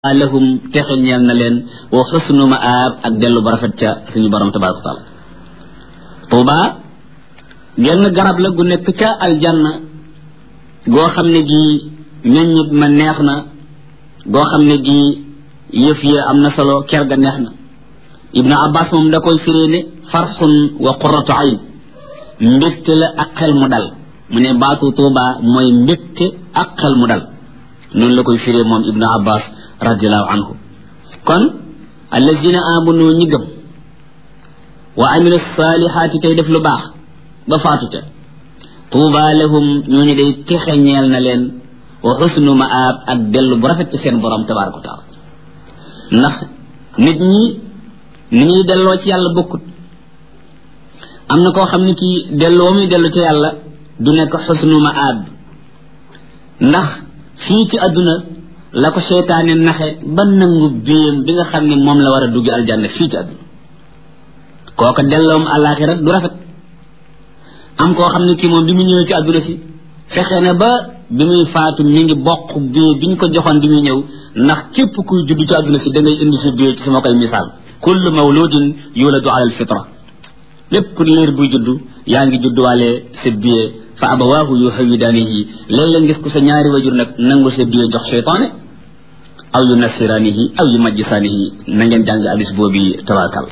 lahum texe ñeel na leen wa xusnu maab ak dellu ba rafet ca suñu borom tabaraka wa taala. Tuuba genn garab la gu nekk ca aljanna goo xam ne gi meññit ma neex na, goo xam ne gi yëf ya am na solo, ker ga neex na. Ibnu Abbas moom da koy firee ne farxun wa qurratu ayn, mbégte la ak xel mu dal. mu ne baatu Tuuba mooy mbégte ak xel mu dal, noonu la koy firee moom Ibnu Abbas radiallahu anhu. kon allazina amanu ñi gëm wa amilu salihaati tey def lu baax ba faatu ca, tuuba lahum ñooñu day texe ñeel na leen wa xusnu maab ak dellu bu rafet ci seen borom tabaraka wa taala. ndax nit ñi ni ñuy delloo ci yàlla bokkut. am na koo xam ne kii delloo muy dellu ci yàlla du nekk xusnu maab, ndax fii ci àdduna la ko seytaane naxe ba nangu biyam bi nga xam ne moom la war a dugg aljanna fii ci àdduna. kooka delloom àllaaxira du rafet. am koo xam ne kii moom bi mu ñëwee ci àdduna si fexe na ba bi muy faatu mi ngi bokk biye bi ñu ko joxoon bi muy ñëw, ndax képp kuy judd ci àdduna si da ngay indi sa biye ci sama koy misaal. kullu mawludin yuladu ala alfitra, lépp liir buy judd yaa ngi judduwaale sa biye. fa abawaahu yuhawwidaanihi, léeg-léeg ngis ko sa ñaari wajur nag nangu sa biye jox seytaane, aw yu nasiraanihi aw yu majjisaanihi. na ngeen jàng hadis boobu tabarakal.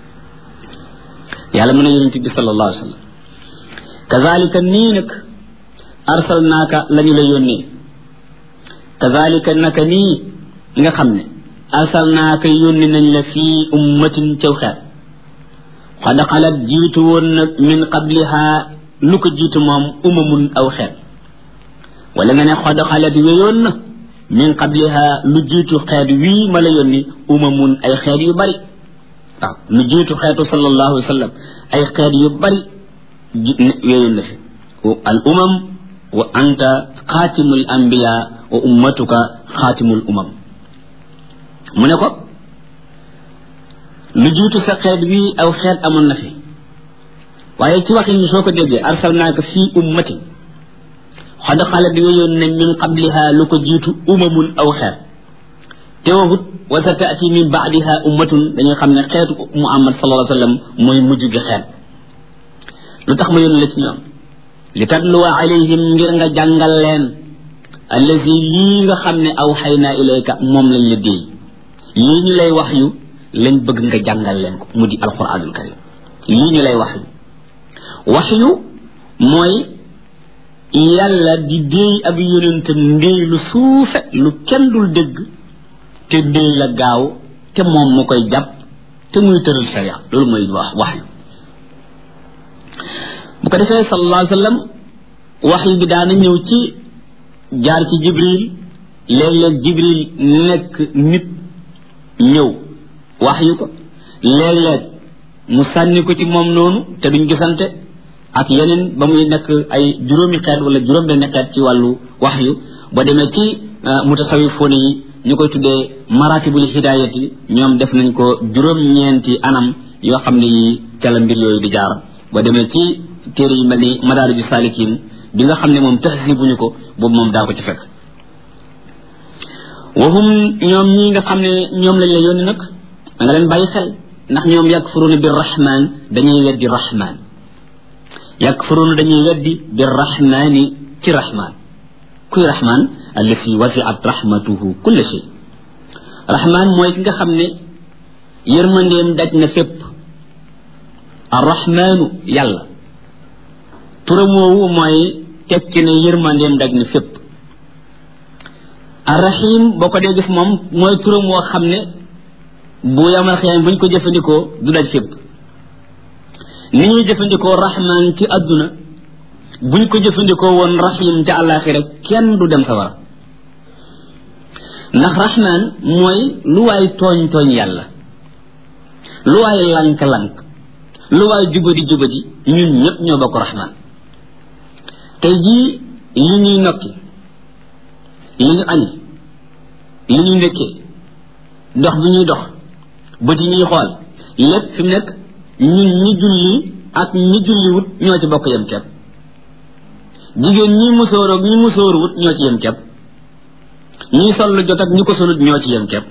yàlla mu ne yonent bi sallallahu alayhi wa sallam, kazalika nii nag arsalnaaka la ñu la yónnee, kazalika naka nii nga xam ne arsalnaaka yónni nañ la fii ummatin caw xeet, qad xalat jiitu woon nag min qabliha lu ko jiitu moom umamun aw xeet, wala nga ne qad xalat wéyoon na min qabliha lu jiitu xeet wii ma la yónni umamun ay xeet yu bari. waaw lu jiitu xeetu sallallahu alayhi wa sallam ay xeet yu bari wéyoon na fi. al umam wa anta xaatimul anbiya wa ummatuka xaatimul umam. mu ne ko lu jiitu sa xeet wii aw xeet amoon na fi, waaye ci waxin ni soo ko déggee arsalnaaka fii ummatin xad xalat wéyoon na min qabliha lu ko jiitu umamun aw xeet. te waxut wa sa taati min baadiha ummatun, dañuy xam ne xeetu Muhammad sallallahu alayhi wa sallam mooy mujj gi xeet. lu tax ma yónni la ci ñoom li tatluwa alayhim ngir nga jàngal leen allazi lii nga xam ne aw xaynaa ilayka moom lañ la déey. lii ñu lay wax yu lañ bëgg nga jàngal leen ko, mu di alquranul karim. lii ñu lay wax yu mooy yàlla di déey ab yonentam ndéey lu suufe lu kenn dul dégg, te déey la gaaw te moom mu koy jàpp te muy tëral sharia. loolu mooy wax yu. bu ko defee sallallahu alayhi wa sallam wax yu bi daana ñëw ci jaar ci jibril, léeg-léeg jibril nekk nit ñëw wax yu ko, léeg-léeg mu sànni ko ci moom noonu te duñ gisante, ak yeneen ba muy nekk ay juróomi xeet wala juróom benn xeet ci wàllu wax yu. ba demee ci mutasawifoon yi ñu koy tuddee maratibul hidayati, ñoom def nañ ko juróom-ñeenti anam yoo xam ne yi ca la mbir yooyu di jaar. ba demee ci téere yu mel ni madaariju saalikin bi nga xam ne moom tahzibuñu ko, boobu moom daa ko ci fekk. waxum ñoom ñi nga xam ne ñoom lañ la yónni nag da nga leen bàyyi xel, ndax ñoom yakfuruuna bir rahman, dañuy weddi rahman. yakfuruuna dañuy weddi bir rahmani ci rahman. kuy rahman? allati wasiat rahmatuhu kulla shay. rahman mooy ki nga xam ne yërmandeem daj na fépp. arrahmanu yàlla turam woowu mooy tekki ne yërmandeem daj na fépp. arrahim boo ko dee gis moom mooy turam woo xam ne bu yamal xiyam buñ ko jëfandikoo du daj fépp. ni ñuy jëfandikoo rahman ci àdduna buñ ko jëfandikoo woon rahim ci àllaaxira kenn du dem sawara. ndax rahman mooy lu waay tooñ tooñ yàlla, lu waay lank-lank, lu waay jubadi jubadi, ñun ñëpp ñoo bokk rahman. tey jii li ñuy nokki, li ñu añ, li ñu ndëkkee, dox bi ñuy dox, bët yi ñuy xool, lépp fi mu nekk ñun ñi julli ak ñi julliwut ñoo ci bokk yem kepp. jigéen ñi musóoroog ñi musóoruwut ñoo ci yem kepp. ñi sol lu jot ak ñi ko solut ñoo ci yem képp